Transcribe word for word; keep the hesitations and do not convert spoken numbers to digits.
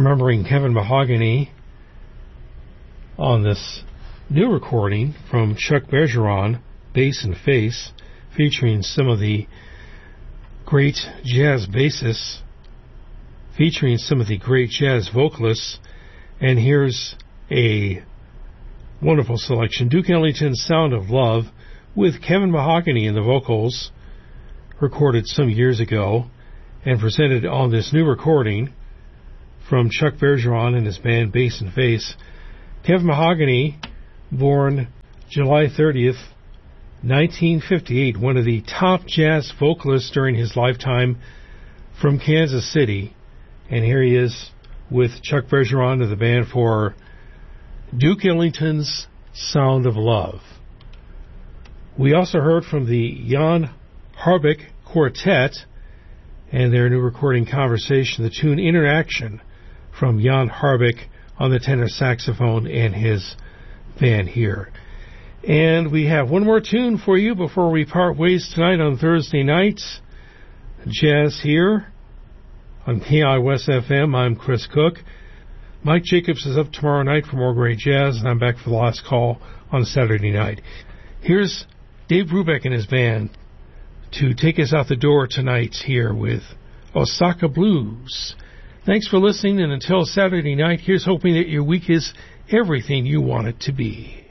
remembering Kevin Mahogany on this new recording from Chuck Bergeron, Bass and Face, featuring some of the great jazz bassists, featuring some of the great jazz vocalists. And here's a wonderful selection, Duke Ellington's Sound of Love, with Kevin Mahogany in the vocals, recorded some years ago and presented on this new recording from Chuck Bergeron and his band Bass and Face. Kevin Mahogany, born July thirtieth, nineteen fifty-eight, one of the top jazz vocalists during his lifetime, from Kansas City. And here he is with Chuck Bergeron of the band for Duke Ellington's Sound of Love. We also heard from the Jan Hrbek Quartet and their new recording Conversation, the tune Interaction from Jan Hrbek on the tenor saxophone and his band here. And we have one more tune for you before we part ways tonight on Thursday nights. Jazz here on K I W S F M. I'm Chris Cook. Mike Jacobs is up tomorrow night for more great jazz, and I'm back for the last call on Saturday night. Here's Dave Brubeck and his band to take us out the door tonight here with Osaka Blues. Thanks for listening, and until Saturday night, here's hoping that your week is everything you want it to be.